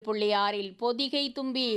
102.6 பொதிகை தும்பி.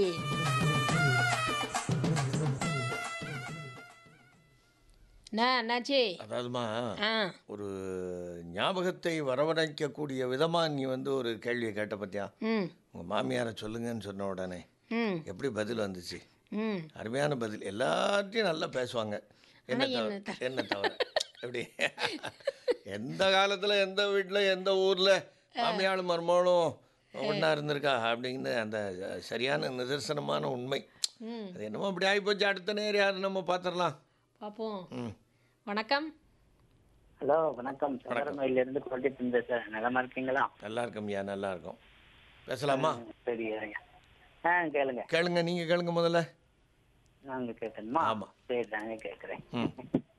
என்னாச்சு? அதாவதுமா ஆ ஒரு ஞாபகத்தை வரவழைக்கக்கூடிய விதமா நீ வந்து ஒரு கேள்வியை கேட்ட பத்தியா? ம் உங்க மாமியாரை சொல்லுங்கன்னு சொன்ன உடனே ம் எப்படி பதில் வந்துச்சு? ம் அருமையான பதில். எல்லார்ட்டையும் நல்லா பேசுவாங்க. என்ன ஆனா தவிர என்ன என்ன தவிர எப்படி எந்த காலத்தில் எந்த வீட்டில் எந்த ஊரில் மாமியாரும் மருமகளும் ஒன்றா இருந்திருக்கா அப்படிங்கிற அந்த சரியான நிதர்சனமான உண்மை. ம் அது என்னமோ அப்படி ஆகிப்போச்சு. அடுத்த நேரம் யார் நம்ம பார்த்துடலாம். பார்ப்போம். ம் வணக்கம். ஹலோ வணக்கம். சங்கரமயிலிருந்து கொண்டுட்டு இருந்தேன் சார். நலமா இருக்கீங்களா? நல்லா இருக்கோம்யா, நல்லா இருக்கோம். பேசலாமா? சரி கேளுங்க. கேளுங்க, நீங்கள் கேளுங்க முதல்ல. நாங்க கேட்கணுமா? ஆமா. சரி நானே கேட்குறேன். ம்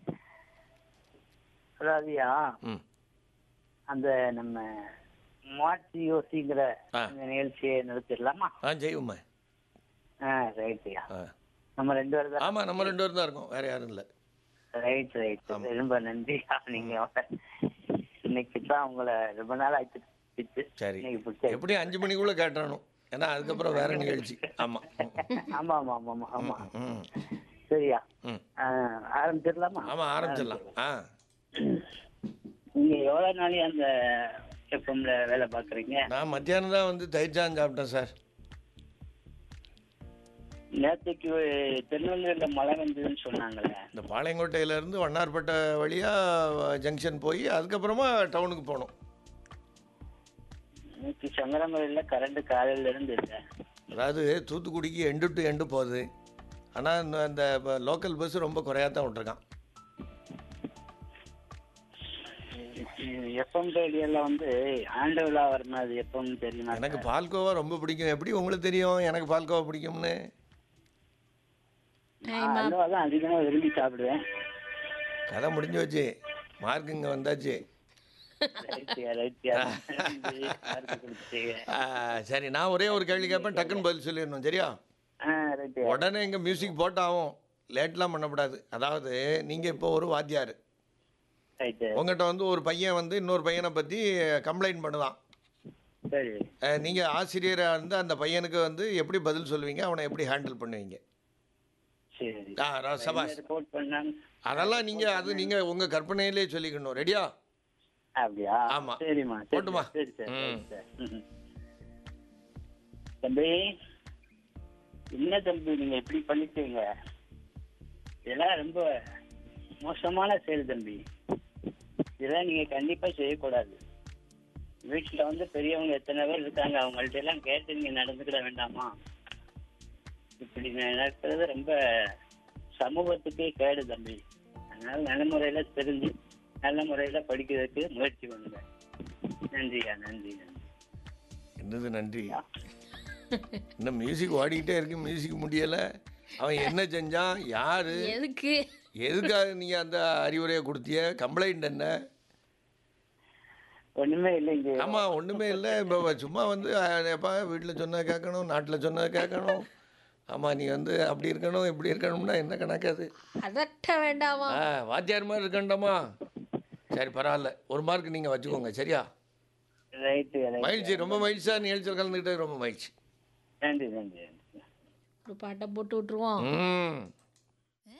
அதாவதுயா ம் அந்த நம்ம மாற்றி யோசிங்கிற ஆ. அந்த நிகழ்ச்சியை நடத்திடலாமா? ஜெய்வம்மா. ரைட்யா. ஆ நம்ம ரெண்டு பேரும் தான். ஆமாம், நம்ம 2 பேரும் தான் இருக்கோம், வேறு யாரும் இல்லை. ரைட் ரொம்ப நன்றியா. நீங்க இன்னைக்கு தான் உங்களை ரொம்ப நாள் ஆயிடுச்சு. சரி, இன்னைக்கு பிடிச்ச எப்படியும் 5 மணிக்குள்ளே கேட்டணும். ஏன்னா அதுக்கப்புறம் வேறு நிகழ்ச்சி. ஆமாம். ஆமா ஆமா ஆமா ஆமா. ம் சரியா? ம் ஆரம்பிச்சிடலாமா? ஆமாம், ஆரம்பிச்சிடலாம். நீங்க எவ்வளவு நாளே அந்த எஃப்எம்ல வேலை பாக்குறீங்க? நான் மத்தியானம் தான் வந்து தயிர் சாதம் சாப்பிட்டேன் சார். நேற்றுக்கு திருநெல்வேலியில மழை வந்ததுன்னு சொன்னாங்களே. இந்த பாளையங்கோட்டையிலேருந்து வண்ணார்பேட்டை வழியாக ஜங்ஷன் போய் அதுக்கப்புறமா டவுனுக்கு போகணும். இன்னைக்கு சங்கரமலையில கரண்ட் காலையில இருந்து இல்லை. அதாவது தூத்துக்குடிக்கு எண்டு டு எண்டு போகுது. ஆனால் அந்த லோக்கல் பஸ் ரொம்ப குறையாதான் விட்ருக்கான். எஃப்எம் ரேடியோல வந்து ஆண்டு விழா வரணும். அது எப்பவும் தெரியுமா? எனக்கு பால்கோவா ரொம்ப பிடிக்கும். எப்படி உங்களுக்கு தெரியும் எனக்கு பால்கோவா பிடிக்கும்னு? அல்வா தான் அதிகமா விரும்பி சாப்பிடுவேன். கதை முடிஞ்சு வச்சு, மார்க் இங்கே வந்தாச்சு. சரி, நான் ஒரே ஒரு கேள்வி கேட்பேன், டக்குன்னு பதில் சொல்லிடணும். சரியா? உடனே இங்கே மியூசிக் போட்டாகும், லேட்லாம் பண்ணக்கூடாது. அதாவது நீங்கள் இப்போ ஒரு வாத்தியார், உங்கள்கிட்ட வந்து ஒரு பையன் வந்து இன்னொரு பையனை பற்றி கம்ப்ளைண்ட் பண்ணுதான். நீங்கள் ஆசிரியராக இருந்து அந்த பையனுக்கு வந்து எப்படி பதில் சொல்லுவீங்க? அவனை எப்படி ஹேண்டில் பண்ணுவீங்க? சபாஷ். அதெல்லாம் நீங்கள் உங்கள் கற்பனையிலே சொல்லிக்கணும். ரெடியா? அப்படியா? ஆமா. சரிம்மா. போட்டுமா. தம்பி, என்ன தம்பி நீங்க இப்படி பண்ணிட்டீங்க? இதெல்லாம் ரொம்ப மோசமான செயல் தம்பி. இதெல்லாம் நீங்க கண்டிப்பா செய்யக்கூடாது. வீட்டுல வந்து பெரியவங்க எத்தனை பேர் இருக்காங்க, அவங்கள்ட்ட எல்லாம் கேட்டு நீங்க நடந்துக்கிட வேண்டாமா? இப்படி நடக்கிறது ரொம்ப சமூகத்துக்கே கேடு தம்பி. அதனால நல்ல முறையில தெரிஞ்சு நல்ல முறையில படிக்கிறதுக்கு முயற்சி பண்ணுங்க. நன்றியா. நன்றி. என்னது நன்றி? இன்னும் மியூசிக் ஓடிக்கிட்டே இருக்கு, மியூசிக் முடியலை. அவன் என்ன செஞ்சான், யாரு, எதுக்காக நீங்க அந்த அறிவுரையை கொடுத்திய? கம்ப்ளைண்ட் என்ன? ஒண்ணுமே இல்லைங்க. ஆமா, ஒண்ணுமே இல்லை. இப்போ சும்மா வந்து எப்பா வீட்டில் சொன்னதை கேட்கணும், நாட்டில் சொன்னதை கேட்கணும். ஆமா, நீ வந்து அப்படி இருக்கணும் இப்படி இருக்கணும்னா என்ன கணக்காது? அதட்ட வேண்டாமா? வாத்தியார் மாதிரி இருக்கண்டாமா? சரி, பரவாயில்ல, 1 மார்க் நீங்கள் வச்சுக்கோங்க. சரியா? மகிழ்ச்சி, ரொம்ப மகிழ்ச்சியா. நிகழ்ச்சியில் கலந்துக்கிட்டது ரொம்ப மகிழ்ச்சி. நன்றி. ஒரு பாட்டை போட்டு விட்டுருவோம்.